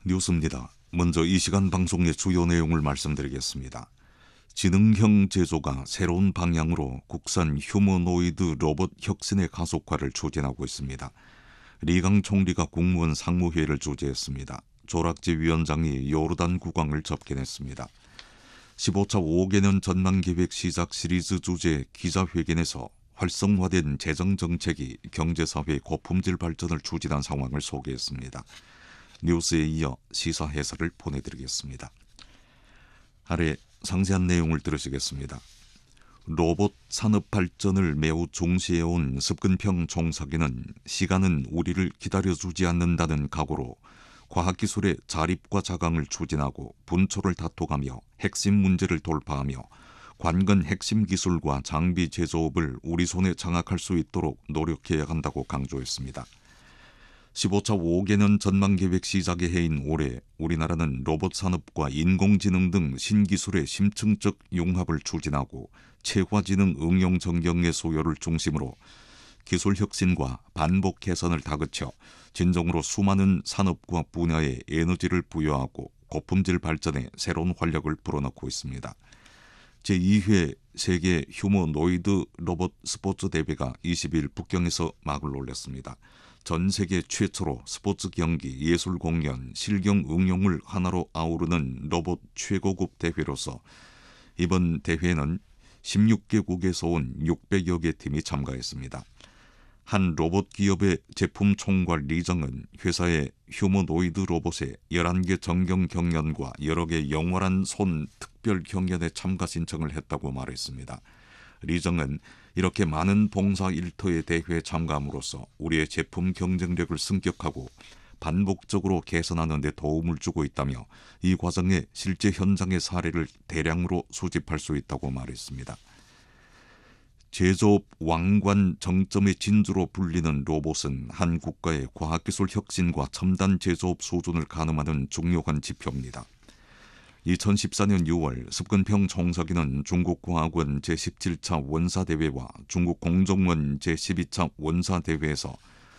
뉴스입니다. 먼저 이 시간 방송의 주요 내용을 말씀드리겠습니다. 지능형 제조가 새로운 방향으로 국산 휴머노이드 로봇 혁신의 가속화를 추진하고 있습니다. 리강 총리가 국무원 상무회의를 주재했습니다. 조락지 위원장이 요르단 국왕을 접견했습니다. 15차 5개년 전망계획 시작 시리즈 주제 기자회견에서 활성화된 재정정책이 경제사회의 고품질 발전을 추진한 상황을 소개했습니다. 뉴스에 이어 시사 해설을 보내드리겠습니다. 아래 상세한 내용을 들으시겠습니다. 로봇 산업 발전을 매우 중시해온 습근평 총서기는 시간은 우리를 기다려주지 않는다는 각오로 과학기술의 자립과 자강을 추진하고 분초를 다퉈가며 핵심 문제를 돌파하며 관건 핵심 기술과 장비 제조업을 우리 손에 장악할 수 있도록 노력해야 한다고 강조했습니다. 15차 5개년 전망계획 시작의 해인 올해 우리나라는 로봇 산업과 인공지능 등 신기술의 심층적 융합을 추진하고 체화지능 응용 전경의 소요를 중심으로 기술 혁신과 반복 개선을 다그쳐 진정으로 수많은 산업과 분야에 에너지를 부여하고 고품질 발전에 새로운 활력을 불어넣고 있습니다. 제2회 세계 휴머노이드 로봇 스포츠 대회가 20일 북경에서 막을 올렸습니다. 전 세계 최초로 스포츠 경기, 예술 공연, 실경 응용을 하나로 아우르는 로봇 최고급 대회로서 이번 대회에는 16개국에서 온 600여 개 팀이 참가했습니다. 한 로봇 기업의 제품 총괄 리정은 회사의 휴머노이드 로봇의 11개 정경 경연과 여러 개 영원한 손 특별 경연에 참가 신청을 했다고 말했습니다. 리정은 이렇게 많은 봉사 일터의 대회에 참가함으로써 우리의 제품 경쟁력을 승격하고 반복적으로 개선하는 데 도움을 주고 있다며 이 과정에 실제 현장의 사례를 대량으로 수집할 수 있다고 말했습니다. 제조업 왕관 정점의 진주로 불리는 로봇은 한 국가의 과학기술 혁신과 첨단 제조업 수준을 가늠하는 중요한 지표입니다. 2014년 6월 습근평 총서기는 중국과학원 제17차 원사대회와 중국공정원 제12차 원사대회에서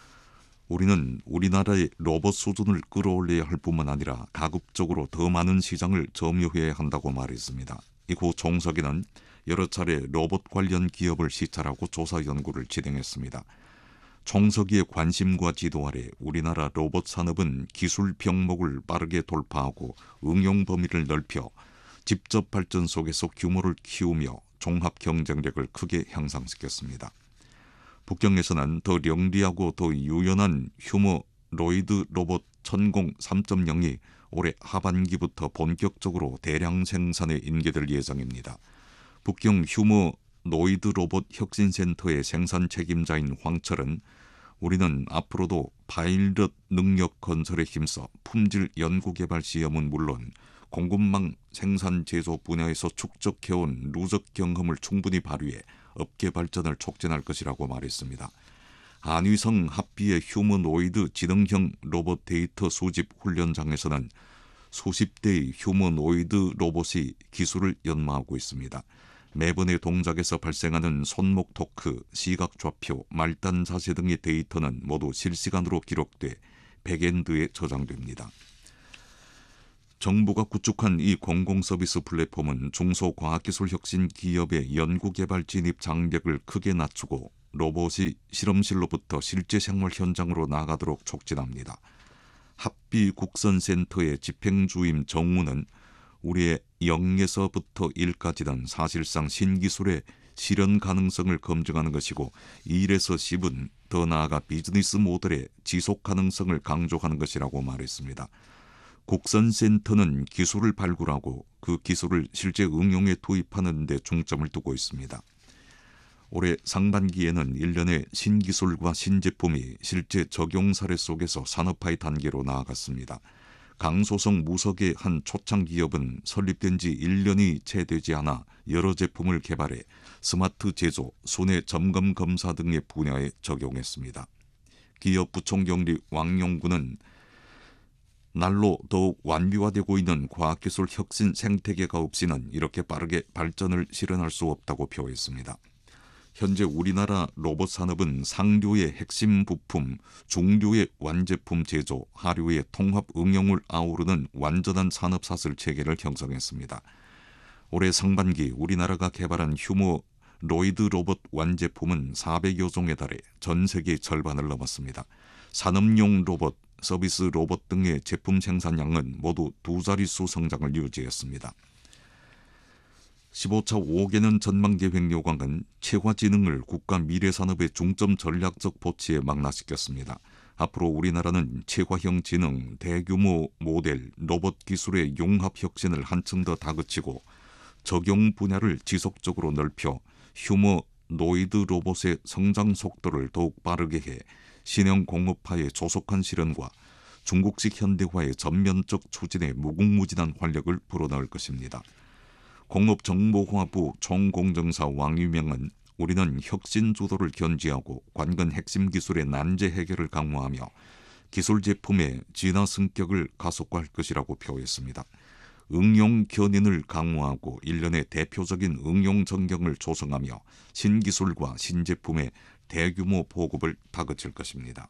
우리는 우리나라의 로봇 수준을 끌어올려야 할 뿐만 아니라 가급적으로 더 많은 시장을 점유해야 한다고 말했습니다. 이후 총서기는 여러 차례 로봇 관련 기업을 시찰하고 조사 연구를 진행했습니다. 총서기의 관심과 지도 아래 우리나라 로봇 산업은 기술 병목을 빠르게 돌파하고 응용 범위를 넓혀 직접 발전 속에서 규모를 키우며 종합 경쟁력을 크게 향상시켰습니다. 북경에서는 더 영리하고 더 유연한 휴머노이드 로봇 천공 3.0이 올해 하반기부터 본격적으로 대량 생산에 인계될 예정입니다. 북경 휴머노이드 로봇 혁신센터의 생산 책임자인 황철은 우리는 앞으로도 파일럿 능력 건설에 힘써 품질 연구개발 시험은 물론 공급망 생산 제조 분야에서 축적해온 누적 경험을 충분히 발휘해 업계 발전을 촉진할 것이라고 말했습니다. 안위성 합비의 휴머노이드 지능형 로봇 데이터 수집 훈련장에서는 수십 대의 휴머노이드 로봇이 기술을 연마하고 있습니다. 매번의 동작에서 발생하는 손목 토크, 시각 좌표, 말단 자세 등의 데이터는 모두 실시간으로 기록돼 백엔드에 저장됩니다. 정부가 구축한 이 공공서비스 플랫폼은 중소과학기술 혁신 기업의 연구개발 진입 장벽을 크게 낮추고 로봇이 실험실로부터 실제 생활 현장으로 나가도록 촉진합니다. 합비국선센터의 집행주임 정우는 우리의 0에서부터 1까지는 사실상 신기술의 실현 가능성을 검증하는 것이고 1에서 10은 더 나아가 비즈니스 모델의 지속 가능성을 강조하는 것이라고 말했습니다. 국선센터는 기술을 발굴하고 그 기술을 실제 응용에 투입하는 데 중점을 두고 있습니다. 올해 상반기에는 1년의 신기술과 신제품이 실제 적용 사례 속에서 산업화의 단계로 나아갔습니다. 강소성 무석의 한 초창기업은 설립된 지 1년이 채 되지 않아 여러 제품을 개발해 스마트 제조, 손해 점검 검사 등의 분야에 적용했습니다. 기업 부총경리 왕용구는 날로 더욱 완비화되고 있는 과학기술 혁신 생태계가 없이는 이렇게 빠르게 발전을 실현할 수 없다고 표했습니다. 현재 우리나라 로봇 산업은 상류의 핵심 부품, 중류의 완제품 제조, 하류의 통합 응용을 아우르는 완전한 산업사슬 체계를 형성했습니다. 올해 상반기 우리나라가 개발한 휴머노이드 로봇 완제품은 400여 종에 달해 전 세계 절반을 넘었습니다. 산업용 로봇, 서비스 로봇 등의 제품 생산량은 모두 두 자릿수 성장을 유지했습니다. 15차 5개년 전망계획 요강은 체화지능을 국가 미래산업의 중점 전략적 보치에 망라시켰습니다. 앞으로 우리나라는 체화형 지능, 대규모 모델, 로봇 기술의 용합 혁신을 한층 더 다그치고 적용 분야를 지속적으로 넓혀 휴머노이드 로봇의 성장 속도를 더욱 빠르게 해 신형 공업화의 조속한 실현과 중국식 현대화의 전면적 추진에 무궁무진한 활력을 불어넣을 것입니다. 공업정보화부 총공정사 왕유명은 우리는 혁신 주도를 견지하고 관건 핵심 기술의 난제 해결을 강화하며 기술 제품의 진화 승격을 가속화할 것이라고 표했습니다. 응용 견인을 강화하고 일련의 대표적인 응용 전경을 조성하며 신기술과 신제품의 대규모 보급을 다그칠 것입니다.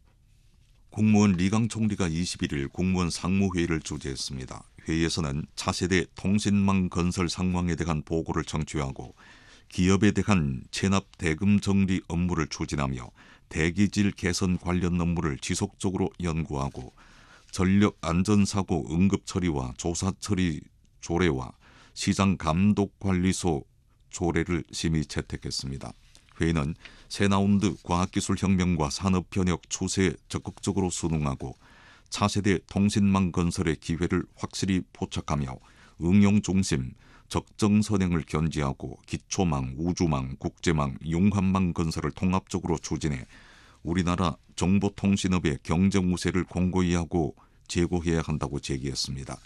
국무원 리강 총리가 21일 국무원 상무회의를 주재했습니다. 회의에서는 차세대 통신망 건설 상황에 대한 보고를 청취하고 기업에 대한 체납 대금 정리 업무를 추진하며 대기질 개선 관련 업무를 지속적으로 연구하고 전력 안전사고 응급 처리와 조사 처리 조례와 시장 감독 관리소 조례를 심의 채택했습니다. 회의는 새라운드 과학기술혁명과 산업변혁 추세에 적극적으로 순응하고 차세대 통신망 건설의 기회를 확실히 포착하며 응용 중심, 적정 선행을 견지하고 기초망, 우주망, 국제망, 융합망 건설을 통합적으로 추진해 우리나라 정보통신업의 경쟁 우세를 공고히 하고 제고해야 한다고 제기했습니다.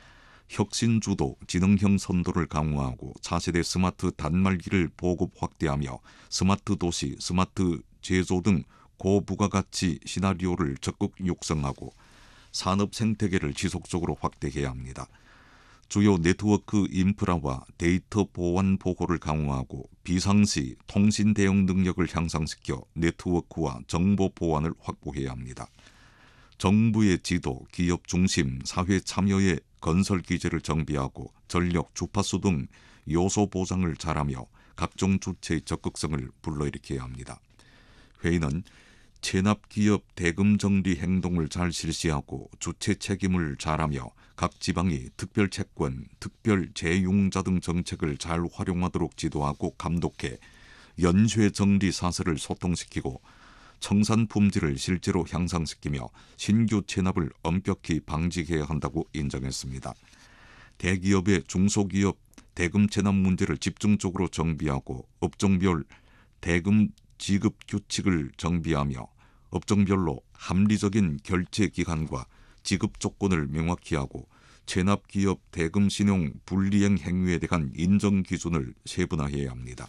혁신주도, 지능형 선도를 강화하고 차세대 스마트 단말기를 보급 확대하며 스마트 도시, 스마트 제조 등 고부가가치 시나리오를 적극 육성하고 산업 생태계를 지속적으로 확대해야 합니다. 주요 네트워크 인프라와 데이터 보안 보호를 강화하고 비상시 통신 대응 능력을 향상시켜 네트워크와 정보 보안을 확보해야 합니다. 정부의 지도, 기업 중심, 사회 참여의 건설 기제를 정비하고 전력, 주파수 등 요소 보장을 잘하며 각종 주체의 적극성을 불러일으켜야 합니다. 회의는 체납기업 대금 정리 행동을 잘 실시하고 주체 책임을 잘하며 각 지방이 특별 채권, 특별 재융자 등 정책을 잘 활용하도록 지도하고 감독해 연쇄 정리 사슬을 소통시키고 청산 품질을 실제로 향상시키며 신규 체납을 엄격히 방지해야 한다고 인정했습니다. 대기업의 중소기업 대금 체납 문제를 집중적으로 정비하고 업종별 대금 지급 규칙을 정비하며 업종별로 합리적인 결제 기간과 지급 조건을 명확히 하고 체납기업 대금 신용 불이행 행위에 대한 인정 기준을 세분화해야 합니다.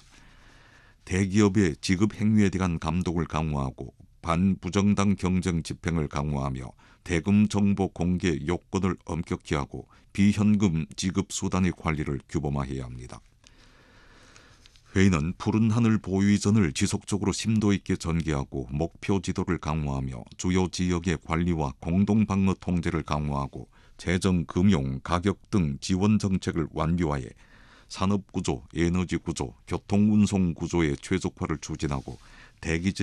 대기업의 지급 행위에 대한 감독을 강화하고 반부정당 경쟁 집행을 강화하며 대금 정보 공개 요건을 엄격히 하고 비현금 지급 수단의 관리를 규범화해야 합니다. 회의는 푸른 하늘 보위전을 지속적으로 심도 있게 전개하고 목표 지도를 강화하며 주요 지역의 관리와 공동 방어 통제를 강화하고 재정, 금융, 가격 등 지원 정책을 완료하여 산업구조, 에너지구조, 교통운송 구조의 최적화를 추진하고 대기질